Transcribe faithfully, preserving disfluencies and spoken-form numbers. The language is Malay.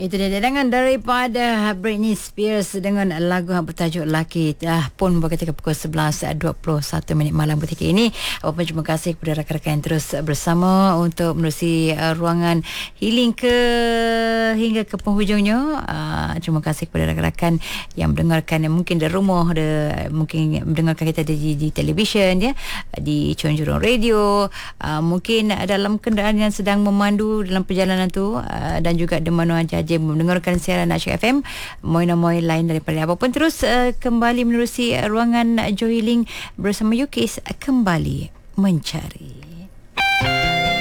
Itu dia dengan daripada Britney Spears dengan lagu yang bertajuk Lucky. Dah pun berkata pukul sebelas dua puluh satu minit malam ketika ini. Apa terima kasih kepada rakan-rakan yang terus bersama untuk menerusi uh, ruangan healing ke hingga ke penghujungnya. Uh, terima kasih kepada rakan-rakan yang mendengarkan yang mungkin dari rumah, ada mungkin mendengarkan kita di, di televisyen ya, di Chun Jurong Radio, uh, mungkin dalam kenderaan yang sedang memandu dalam perjalanan tu, uh, dan juga di mana aja mendengarkan siaran Nasyid F M, moy-moy lain daripada apapun. Terus uh, kembali menerusi uh, ruangan Joy Healing bersama Yukis, uh, kembali mencari.